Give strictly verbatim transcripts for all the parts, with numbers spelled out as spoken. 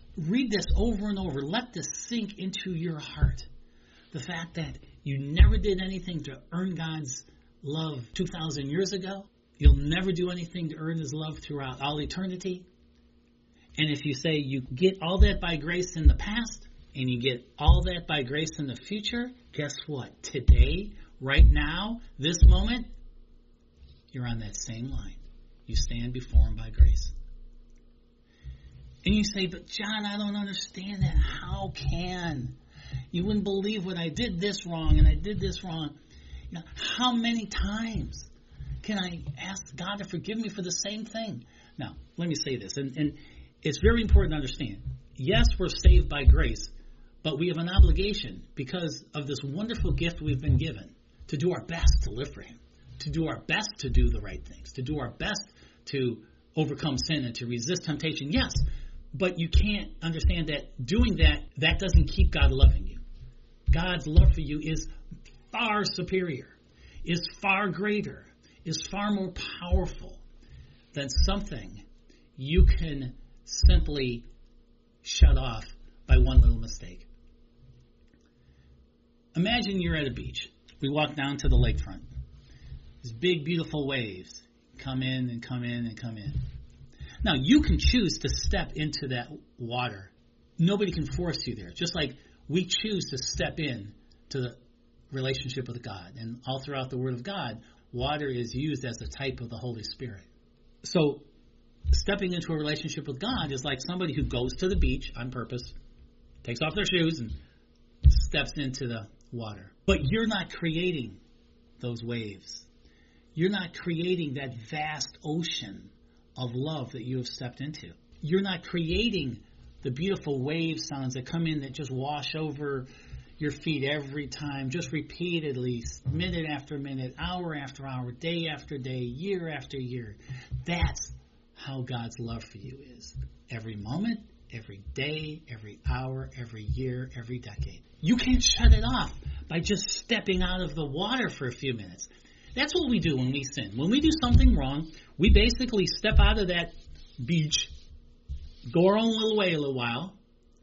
read this over and over. Let this sink into your heart. The fact that you never did anything to earn God's love two thousand years ago. You'll never do anything to earn His love throughout all eternity. And if you say you get all that by grace in the past, and you get all that by grace in the future, guess what? Today, right now, this moment, you're on that same line. You stand before Him by grace. And you say, but John, I don't understand that. How can? You wouldn't believe what I did this wrong and I did this wrong. You know, how many times can I ask God to forgive me for the same thing? Now, let me say this, and, and it's very important to understand. Yes, we're saved by grace, but we have an obligation because of this wonderful gift we've been given to do our best to live for Him, to do our best to do the right things, to do our best to overcome sin and to resist temptation. Yes, but you can't understand that doing that, that doesn't keep God loving you. God's love for you is far superior, is far greater, is far more powerful than something you can simply shut off by one little mistake. Imagine you're at a beach. We walk down to the lakefront. These big, beautiful waves come in and come in and come in. Now, you can choose to step into that water. Nobody can force you there. Just like we choose to step in to the relationship with God. And all throughout the Word of God, water is used as a type of the Holy Spirit. So, stepping into a relationship with God is like somebody who goes to the beach on purpose, takes off their shoes, and steps into the water. But you're not creating those waves. You're not creating that vast ocean of love that you have stepped into. You're not creating the beautiful wave sounds that come in that just wash over your feet every time, just repeatedly, minute after minute, hour after hour, day after day, year after year. That's how God's love for you is. Every moment, every day, every hour, every year, every decade. You can't shut it off by just stepping out of the water for a few minutes. That's what we do when we sin. When we do something wrong, we basically step out of that beach, go our own little way a little while,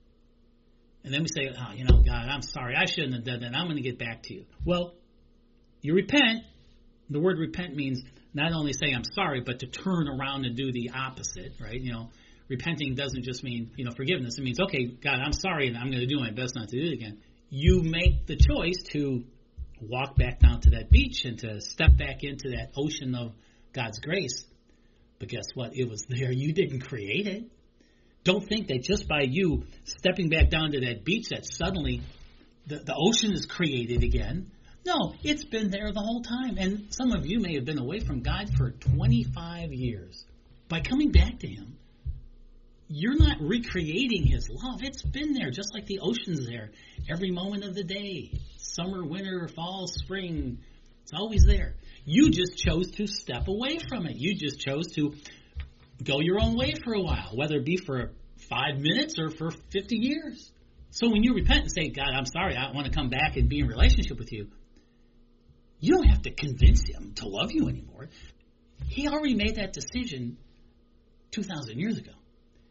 and then we say, oh, you know, God, I'm sorry. I shouldn't have done that. I'm going to get back to you. Well, you repent. The word repent means not only say I'm sorry, but to turn around and do the opposite, right? You know, repenting doesn't just mean, you know, forgiveness. It means, okay, God, I'm sorry, and I'm going to do my best not to do it again. You make the choice to walk back down to that beach and to step back into that ocean of God's grace. But guess what? It was there. You didn't create it. Don't think that just by you stepping back down to that beach that suddenly the, the ocean is created again. No, it's been there the whole time. And some of you may have been away from God for twenty-five years. By coming back to Him, you're not recreating His love. It's been there, just like the ocean's there every moment of the day. Summer, winter, fall, spring. It's always there. You just chose to step away from it. You just chose to go your own way for a while, whether it be for five minutes or for fifty years. So when you repent and say, God, I'm sorry, I want to come back and be in relationship with you, you don't have to convince Him to love you anymore. He already made that decision two thousand years ago.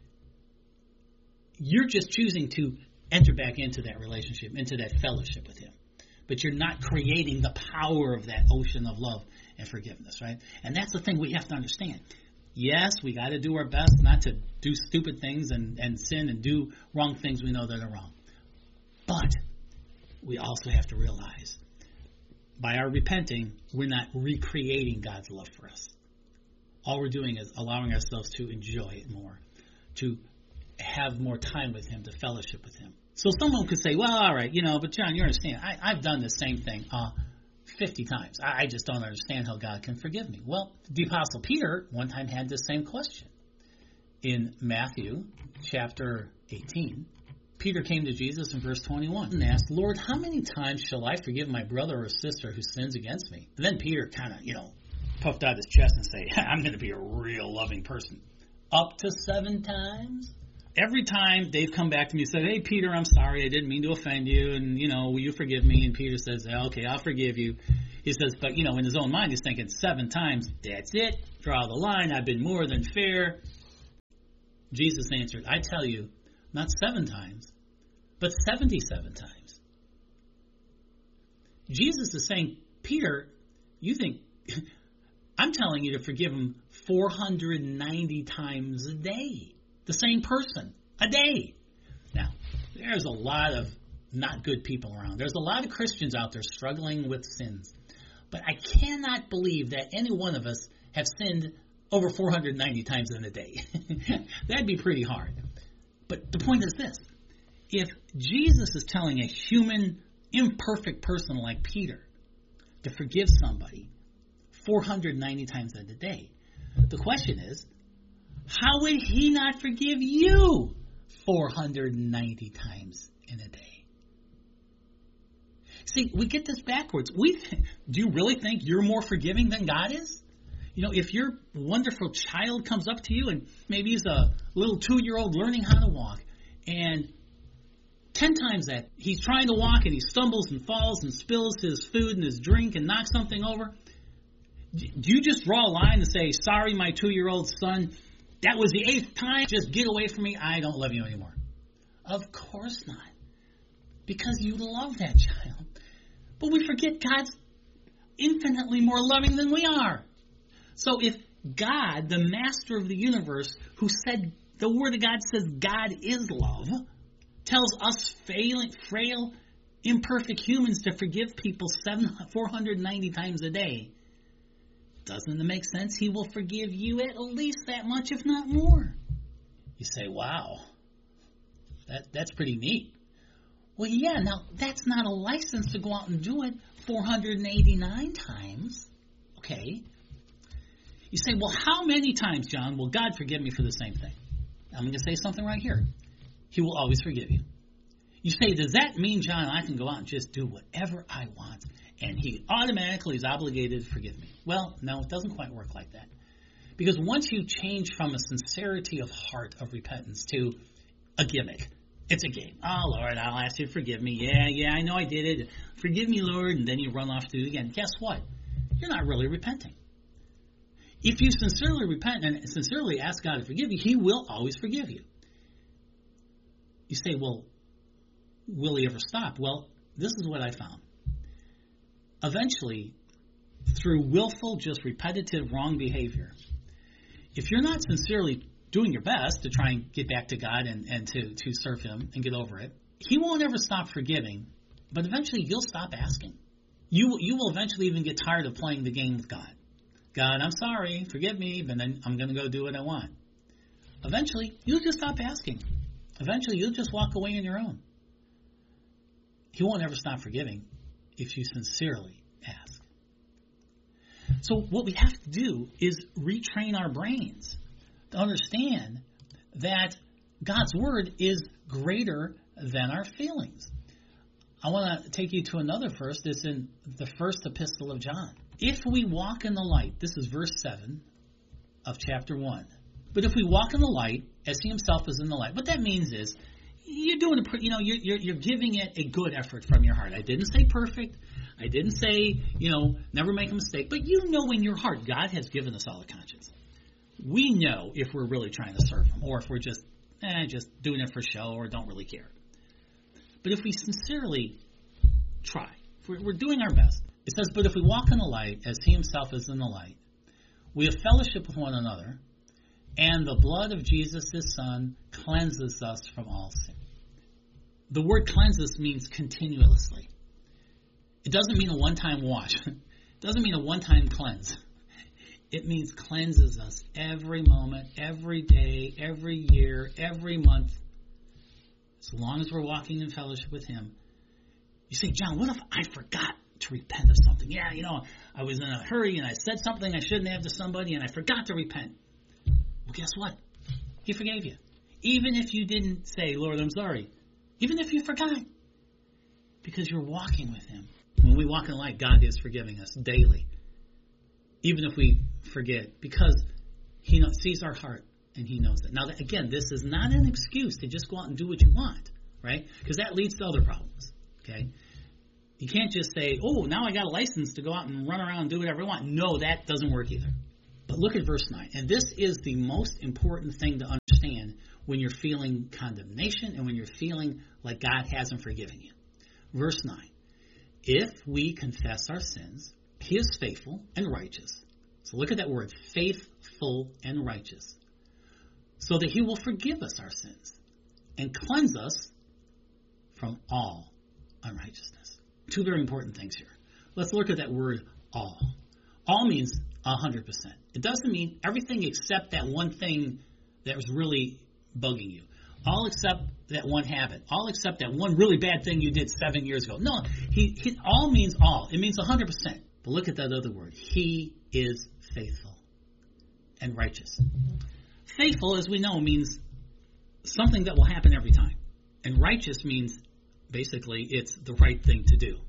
You're just choosing to enter back into that relationship, into that fellowship with Him. But you're not creating the power of that ocean of love and forgiveness, right? And that's the thing we have to understand. Yes, we got to do our best not to do stupid things and, and sin and do wrong things we know that are wrong. But we also have to realize by our repenting, we're not recreating God's love for us. All we're doing is allowing ourselves to enjoy it more, to have more time with Him, to fellowship with Him. So someone could say, well, all right, you know, but John, you understand, I, I've done the same thing uh, fifty times. I, I just don't understand how God can forgive me. Well, the Apostle Peter one time had this same question. In Matthew chapter eighteen, Peter came to Jesus in verse twenty-one and asked, Lord, how many times shall I forgive my brother or sister who sins against me? And then Peter kind of, you know, puffed out his chest and say, I'm going to be a real loving person. Up to seven times? Every time they've come back to me and said, hey, Peter, I'm sorry. I didn't mean to offend you. And, you know, will you forgive me? And Peter says, okay, I'll forgive you. He says, but, you know, in his own mind, he's thinking seven times. That's it. Draw the line. I've been more than fair. Jesus answered, I tell you, not seven times, but seventy-seven times. Jesus is saying, Peter, you think, I'm telling you to forgive him four hundred ninety times a day. The same person, a day. Now, there's a lot of not good people around. There's a lot of Christians out there struggling with sins. But I cannot believe that any one of us have sinned over four hundred ninety times in a day. That'd be pretty hard. But the point is this. If Jesus is telling a human, imperfect person like Peter to forgive somebody four hundred ninety times in a day, the question is, how would he not forgive you four hundred ninety times in a day? See, we get this backwards. We th- do you really think you're more forgiving than God is? You know, if your wonderful child comes up to you and maybe he's a little two-year-old learning how to walk, and ten times that he's trying to walk and he stumbles and falls and spills his food and his drink and knocks something over, do you just draw a line and say, sorry, my two-year-old son, that was the eighth time, just get away from me, I don't love you anymore? Of course not. Because you love that child. But we forget God's infinitely more loving than we are. So if God, the master of the universe, who said, the Word of God says God is love, tells us failing, frail, imperfect humans to forgive people four hundred ninety times a day, doesn't it make sense He will forgive you at least that much, if not more? You say, wow, that that's pretty neat. Well, yeah, now that's not a license to go out and do it four hundred eighty-nine times. Okay. You say, well, how many times, John, will God forgive me for the same thing? I'm going to say something right here. He will always forgive you. You say, does that mean, John, I can go out and just do whatever I want and He automatically is obligated to forgive me? Well, no, it doesn't quite work like that. Because once you change from a sincerity of heart of repentance to a gimmick, it's a game. Oh, Lord, I'll ask you to forgive me. Yeah, yeah, I know I did it. Forgive me, Lord. And then you run off to do it again. Guess what? You're not really repenting. If you sincerely repent and sincerely ask God to forgive you, He will always forgive you. You say, well, will He ever stop? Well, this is what I found. Eventually, through willful, just repetitive wrong behavior, if you're not sincerely doing your best to try and get back to God and, and to, to serve Him and get over it, He won't ever stop forgiving, but eventually you'll stop asking. You, you will eventually even get tired of playing the game with God. God, I'm sorry, forgive me, but then I'm going to go do what I want. Eventually, you'll just stop asking. Eventually, you'll just walk away on your own. He won't ever stop forgiving if you sincerely ask. So what we have to do is retrain our brains to understand that God's Word is greater than our feelings. I want to take you to another verse that's in the first epistle of John. If we walk in the light, this is verse seven of chapter one. But if we walk in the light, as He Himself is in the light, what that means is you're doing, a, you know, you're, you're you're giving it a good effort from your heart. I didn't say perfect. I didn't say, you know, never make a mistake. But you know in your heart, God has given us all a conscience. We know if we're really trying to serve Him or if we're just, eh, just doing it for show or don't really care. But if we sincerely try, if we're, we're doing our best, it says, but if we walk in the light as He Himself is in the light, we have fellowship with one another, and the blood of Jesus, His Son, cleanses us from all sin. The word cleanses means continuously. It doesn't mean a one-time wash. It doesn't mean a one-time cleanse. It means cleanses us every moment, every day, every year, every month. As long as we're walking in fellowship with Him. You say, John, what if I forgot to repent of something? Yeah, you know, I was in a hurry and I said something I shouldn't have to somebody and I forgot to repent. Well, guess what? He forgave you. Even if you didn't say, Lord, I'm sorry. Even if you forgot. Because you're walking with Him. When we walk in the light, God is forgiving us daily. Even if we forget. Because He sees our heart and He knows it. Now, again, this is not an excuse to just go out and do what you want. Right? Because that leads to other problems. Okay? You can't just say, oh, now I got a license to go out and run around and do whatever I want. No, that doesn't work either. But look at verse nine. And this is the most important thing to understand when you're feeling condemnation and when you're feeling like God hasn't forgiven you. Verse nine, if we confess our sins, he is faithful and righteous. So look at that word, faithful and righteous, so that he will forgive us our sins and cleanse us from all unrighteousness. Two very important things here. Let's look at that word all. All means one hundred percent. It doesn't mean everything except that one thing that was really bugging you. All except that one habit. All except that one really bad thing you did seven years ago. No, he, he all means all. It means one hundred percent. But look at that other word. He is faithful and righteous. Faithful, as we know, means something that will happen every time. And righteous means, basically, it's the right thing to do.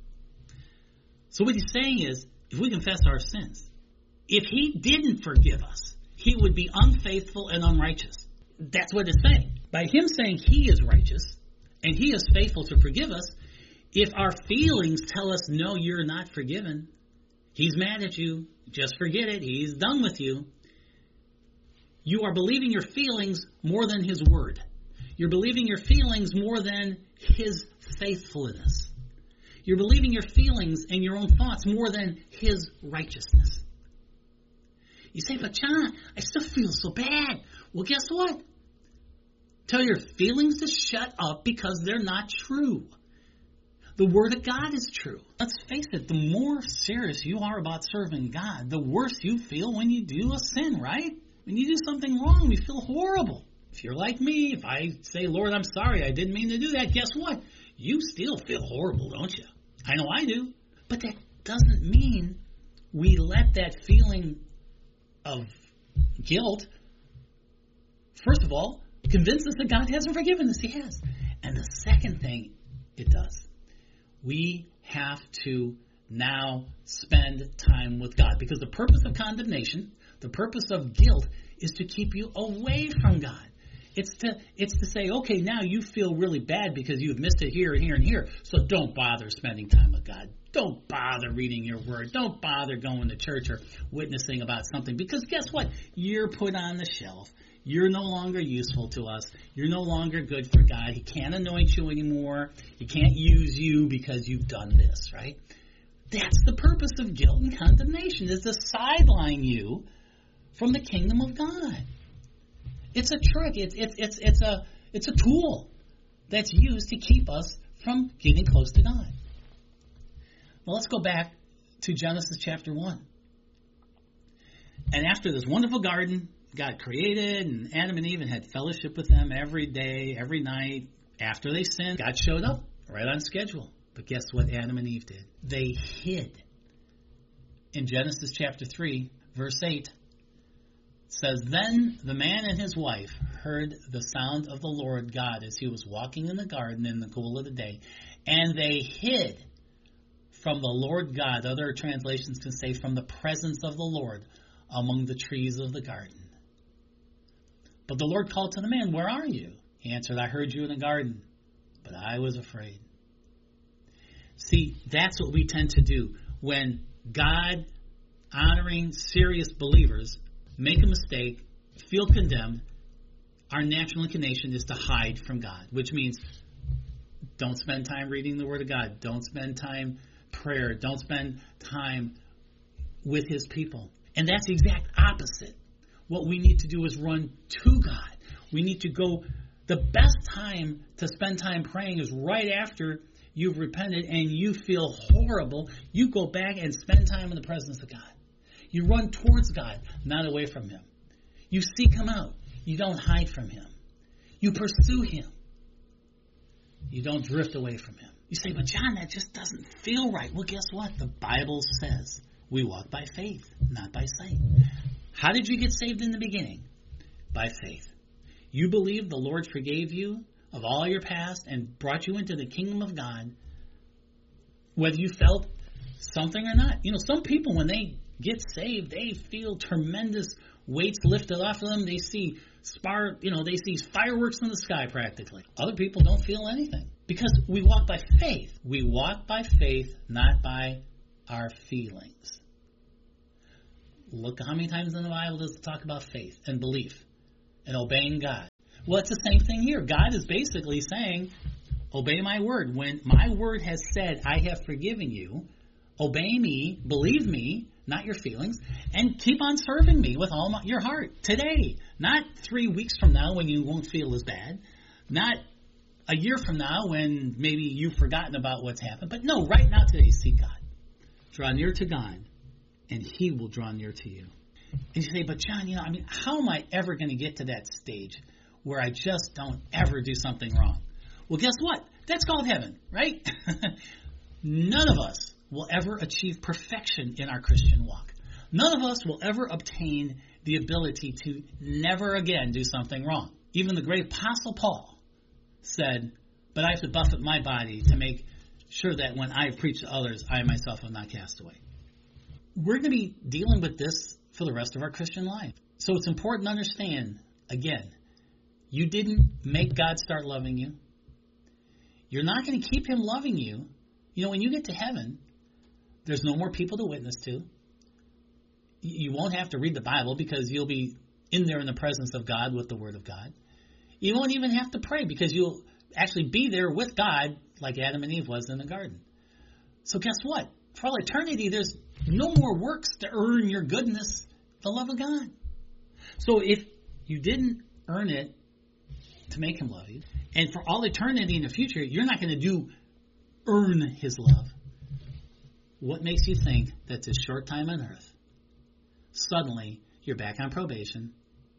So what he's saying is, if we confess our sins, if he didn't forgive us, he would be unfaithful and unrighteous. That's what it's saying. By him saying he is righteous and he is faithful to forgive us, if our feelings tell us, no, you're not forgiven, he's mad at you, just forget it, he's done with you, you are believing your feelings more than his word. You're believing your feelings more than his faithfulness. You're believing your feelings and your own thoughts more than his righteousness. You say, but John, I still feel so bad. Well, guess what? Tell your feelings to shut up because they're not true. The Word of God is true. Let's face it, the more serious you are about serving God, the worse you feel when you do a sin, right? When you do something wrong, we feel horrible. If you're like me, if I say, Lord, I'm sorry, I didn't mean to do that, guess what? You still feel horrible, don't you? I know I do. But that doesn't mean we let that feeling of guilt, first of all, convince us that God hasn't forgiven us. He has. And the second thing it does, we have to now spend time with God. Because the purpose of condemnation, the purpose of guilt, is to keep you away from God. It's to it's to say, okay, now you feel really bad because you've missed it here and here and here, so don't bother spending time with God. Don't bother reading your word. Don't bother going to church or witnessing about something, because guess what? You're put on the shelf. You're no longer useful to us. You're no longer good for God. He can't anoint you anymore. He can't use you because you've done this, right? That's the purpose of guilt and condemnation, is to sideline you from the kingdom of God. It's a trick. It's it's it's it's a it's a tool that's used to keep us from getting close to God. Well, let's go back to Genesis chapter one. And after this wonderful garden God created, and Adam and Eve had fellowship with them every day, every night. After they sinned, God showed up right on schedule. But guess what Adam and Eve did? They hid. In Genesis chapter three, verse eight, says, then the man and his wife heard the sound of the Lord God as he was walking in the garden in the cool of the day, and they hid from the Lord God. Other translations can say from the presence of the Lord among the trees of the garden. But the Lord called to the man, where are you? He answered, I heard you in the garden, but I was afraid. See, that's what we tend to do when God-honoring, serious believers make a mistake, feel condemned. Our natural inclination is to hide from God, which means don't spend time reading the Word of God. Don't spend time prayer. Don't spend time with His people. And that's the exact opposite. What we need to do is run to God. We need to go. The best time to spend time praying is right after you've repented and you feel horrible. You go back and spend time in the presence of God. You run towards God, not away from Him. You seek Him out. You don't hide from Him. You pursue Him. You don't drift away from Him. You say, but John, that just doesn't feel right. Well, guess what? The Bible says we walk by faith, not by sight. How did you get saved in the beginning? By faith. You believed the Lord forgave you of all your past and brought you into the kingdom of God, whether you felt something or not. You know, some people, when they get saved, they feel tremendous weights lifted off of them. They see spar, you know, they see fireworks in the sky practically. Other people don't feel anything because we walk by faith. We walk by faith, not by our feelings. Look how many times in the Bible does it talk about faith and belief and obeying God. Well, it's the same thing here. God is basically saying, obey my word. When my word has said, I have forgiven you, obey me, believe me, not your feelings, and keep on serving me with all my, your heart today. Not three weeks from now when you won't feel as bad. Not a year from now when maybe you've forgotten about what's happened. But no, right now today, seek God. Draw near to God, and He will draw near to you. And you say, but John, you know, I mean, how am I ever going to get to that stage where I just don't ever do something wrong? Well, guess what? That's called heaven, right? None of us will ever achieve perfection in our Christian walk. None of us will ever obtain the ability to never again do something wrong. Even the great Apostle Paul said, but I have to buffet my body to make sure that when I preach to others, I myself am not cast away. We're going to be dealing with this for the rest of our Christian life. So it's important to understand, again, you didn't make God start loving you. You're not going to keep Him loving you. You know, when you get to heaven, there's no more people to witness to. You won't have to read the Bible because you'll be in there in the presence of God with the Word of God. You won't even have to pray because you'll actually be there with God like Adam and Eve was in the garden. So guess what? For all eternity, there's no more works to earn your goodness, the love of God. So if you didn't earn it to make Him love you, and for all eternity in the future, you're not going to do earn His love, what makes you think that this short time on earth, suddenly you're back on probation,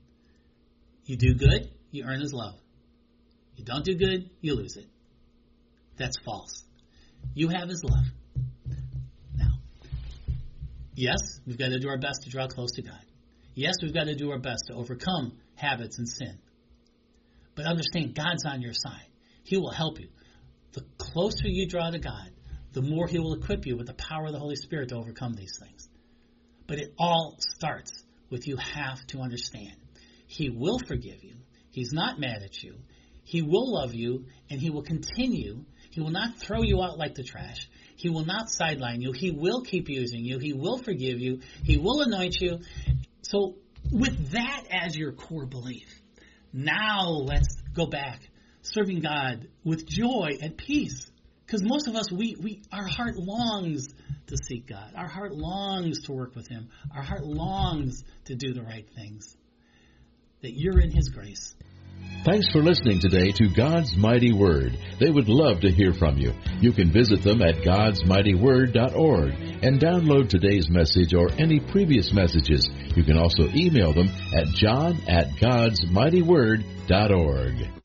you do good, you earn His love. You don't do good, you lose it. That's false. You have His love. Now, yes, we've got to do our best to draw close to God. Yes, we've got to do our best to overcome habits and sin. But understand, God's on your side. He will help you. The closer you draw to God, the more He will equip you with the power of the Holy Spirit to overcome these things. But it all starts with you have to understand. He will forgive you. He's not mad at you. He will love you, and He will continue. He will not throw you out like the trash. He will not sideline you. He will keep using you. He will forgive you. He will anoint you. So with that as your core belief, now let's go back, serving God with joy and peace. Because most of us, we, we our heart longs to seek God. Our heart longs to work with Him. Our heart longs to do the right things. That you're in His grace. Thanks for listening today to God's Mighty Word. They would love to hear from you. You can visit them at gods mighty word dot org and download today's message or any previous messages. You can also email them at john at gods mighty word dot org.